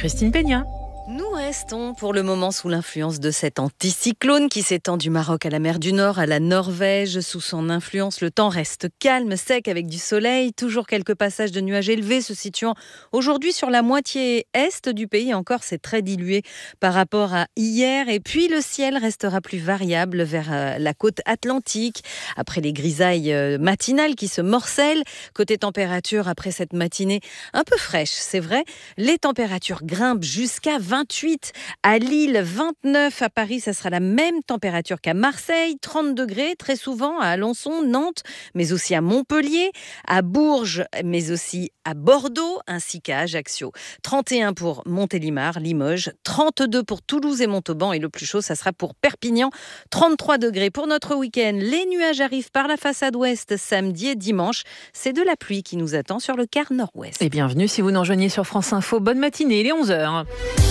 Christine Peña. Nous restons pour le moment sous l'influence de cet anticyclone qui s'étend du Maroc à la mer du Nord, à la Norvège. Sous son influence, le temps reste calme, sec avec du soleil. Toujours quelques passages de nuages élevés se situant aujourd'hui sur la moitié est du pays. Encore, c'est très dilué par rapport à hier. Et puis, le ciel restera plus variable vers la côte atlantique. Après les grisailles matinales qui se morcellent. Côté température, après cette matinée un peu fraîche, c'est vrai, les températures grimpent jusqu'à 28 à Lille, 29 à Paris, ça sera la même température qu'à Marseille, 30 degrés très souvent à Alençon, Nantes, mais aussi à Montpellier, à Bourges, mais aussi à Bordeaux, ainsi qu'à Ajaccio. 31 pour Montélimar, Limoges, 32 pour Toulouse et Montauban, et le plus chaud, ça sera pour Perpignan, 33 degrés. Pour notre week-end, les nuages arrivent par la façade ouest samedi et dimanche. C'est de la pluie qui nous attend sur le quart nord-ouest. Et bienvenue si vous nous rejoignez sur France Info. Bonne matinée, il est 11h.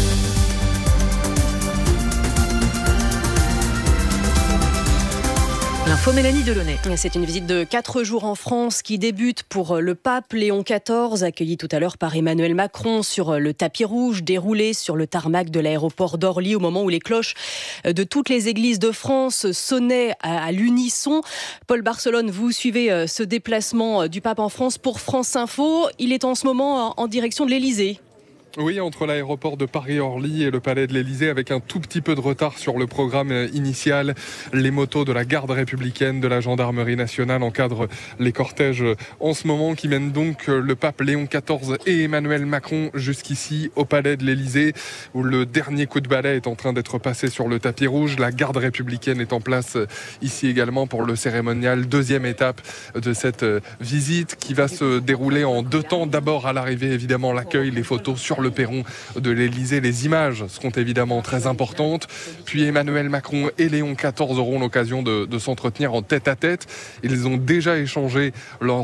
L'info Mélanie Delaunay. C'est une visite de 4 jours en France qui débute pour le pape Léon XIV, accueilli tout à l'heure par Emmanuel Macron sur le tapis rouge déroulé sur le tarmac de l'aéroport d'Orly au moment où les cloches de toutes les églises de France sonnaient à l'unisson. Paul Barcelone, vous suivez ce déplacement du pape en France pour France Info. Il est en ce moment en direction de l'Élysée. Oui, entre l'aéroport de Paris-Orly et le palais de l'Élysée, avec un tout petit peu de retard sur le programme initial. Les motos de la garde républicaine, de la gendarmerie nationale encadrent les cortèges en ce moment, qui mènent donc le pape Léon XIV et Emmanuel Macron jusqu'ici au palais de l'Élysée, où le dernier coup de balai est en train d'être passé sur le tapis rouge. La garde républicaine est en place ici également pour le cérémonial. Deuxième étape de cette visite qui va se dérouler en 2 temps. D'abord à l'arrivée, évidemment, l'accueil, les photos sur le perron de l'Élysée. Les images seront évidemment très importantes. Puis Emmanuel Macron et Léon XIV auront l'occasion de s'entretenir en tête-à-tête. Ils ont déjà échangé lors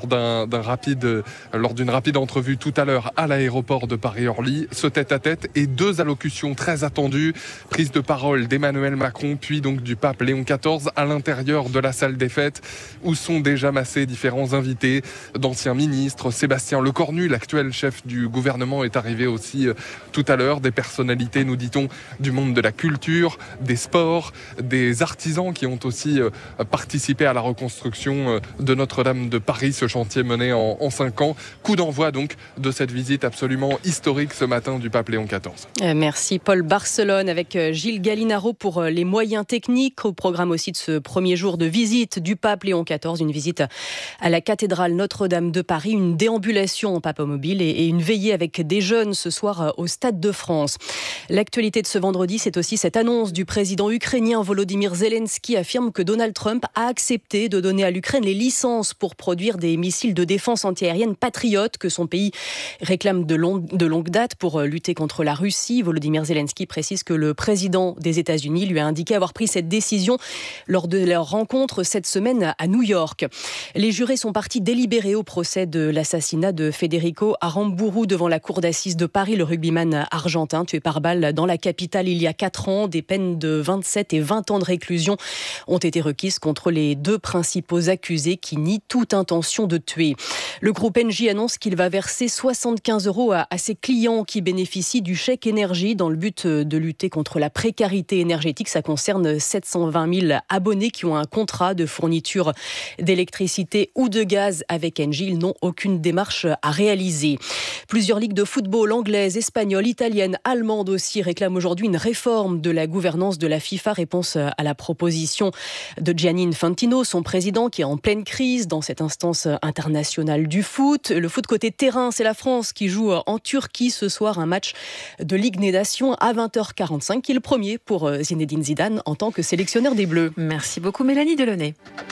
d'une rapide entrevue tout à l'heure à l'aéroport de Paris-Orly. Ce tête-à-tête et 2 allocutions très attendues. Prise de parole d'Emmanuel Macron, puis donc du pape Léon XIV à l'intérieur de la salle des fêtes, où sont déjà massés différents invités, d'anciens ministres. Sébastien Lecornu, l'actuel chef du gouvernement, est arrivé aussi tout à l'heure. Des personnalités, nous dit-on, du monde de la culture, des sports, des artisans qui ont aussi participé à la reconstruction de Notre-Dame de Paris, ce chantier mené en 5 ans. Coup d'envoi donc de cette visite absolument historique ce matin du pape Léon XIV. Merci Paul Barcelone avec Gilles Gallinaro pour les moyens techniques. Au programme aussi de ce premier jour de visite du pape Léon XIV, une visite à la cathédrale Notre-Dame de Paris, une déambulation en papamobile et une veillée avec des jeunes ce soir au Stade de France. L'actualité de ce vendredi, c'est aussi cette annonce du président ukrainien Volodymyr Zelensky affirme que Donald Trump a accepté de donner à l'Ukraine les licences pour produire des missiles de défense antiaérienne patriotes que son pays réclame de longue date pour lutter contre la Russie. Volodymyr Zelensky précise que le président des États-Unis lui a indiqué avoir pris cette décision lors de leur rencontre cette semaine à New York. Les jurés sont partis délibérer au procès de l'assassinat de Federico Aramburu devant la cour d'assises de Paris, le rugbyman argentin tué par balle dans la capitale il y a 4 ans. Des peines de 27 et 20 ans de réclusion ont été requises contre les 2 principaux accusés qui nient toute intention de tuer. Le groupe Engie annonce qu'il va verser 75 € à ses clients qui bénéficient du chèque énergie dans le but de lutter contre la précarité énergétique. Ça concerne 720 000 abonnés qui ont un contrat de fourniture d'électricité ou de gaz avec Engie. Ils n'ont aucune démarche à réaliser. Plusieurs ligues de football anglaises, espagnoles, italiennes, allemandes aussi réclament aujourd'hui une réforme de la gouvernance de la FIFA. Réponse à la proposition de Gianni Infantino, son président, qui est en pleine crise dans cette instance internationale du foot. Le foot côté terrain, c'est la France qui joue en Turquie ce soir un match de Ligue des Nations à 20h45, qui est le premier pour Zinedine Zidane en tant que sélectionneur des Bleus. Merci beaucoup Mélanie Delaunay.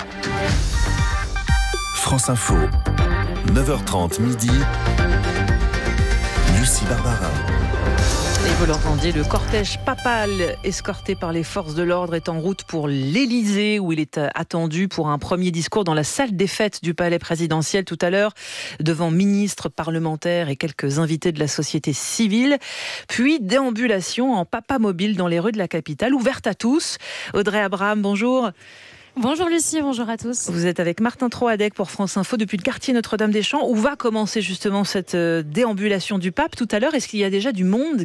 France Info, 9h30 midi. Lucie Barbara. Et vous l'entendiez, le cortège papal escorté par les forces de l'ordre est en route pour l'Élysée, où il est attendu pour un premier discours dans la salle des fêtes du palais présidentiel tout à l'heure, devant ministres, parlementaires et quelques invités de la société civile. Puis déambulation en papamobile dans les rues de la capitale, ouverte à tous. Audrey Abraham, bonjour. Bonjour Lucie, bonjour à tous. Vous êtes avec Martin Troadec pour France Info depuis le quartier Notre-Dame-des-Champs, où va commencer justement cette déambulation du pape tout à l'heure. Est-ce qu'il y a déjà du monde